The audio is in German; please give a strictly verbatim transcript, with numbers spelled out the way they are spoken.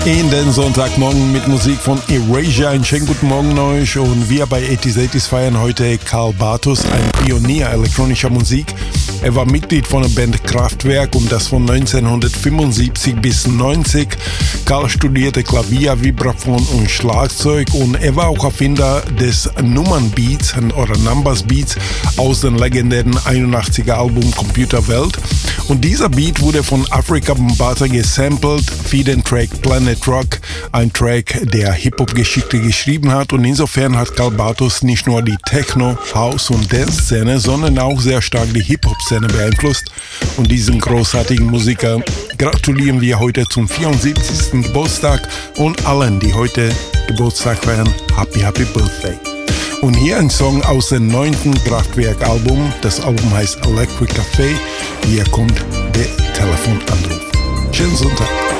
In den Sonntagmorgen mit Musik von Erasure. Einen schönen guten Morgen euch. Und wir bei eighties eighties feiern heute Karl Bartos, ein Pionier elektronischer Musik. Er war Mitglied von der Band Kraftwerk und das von neunzehnhundertfünfundsiebzig bis neunzig. Karl studierte Klavier, Vibraphon und Schlagzeug und er war auch Erfinder des Nummernbeats oder Numbers Beats aus dem legendären einundachtziger Album Computer Welt. Und dieser Beat wurde von Afrika Bambaataa gesampelt für den Track Planet Rock, ein Track, der Hip-Hop-Geschichte geschrieben hat. Und insofern hat Karl Bartos nicht nur die Techno-, House- und Dance-Szene, sondern auch sehr stark die Hip-Hop-Szene beeinflusst. Und diesen großartigen Musiker gratulieren wir heute zum vierundsiebzigsten Geburtstag und allen, die heute Geburtstag feiern, Happy Happy Birthday. Und hier ein Song aus dem neunten Kraftwerk-Album. Das Album heißt Electric Cafe. Hier kommt der Telefonanruf. Schönen Sonntag.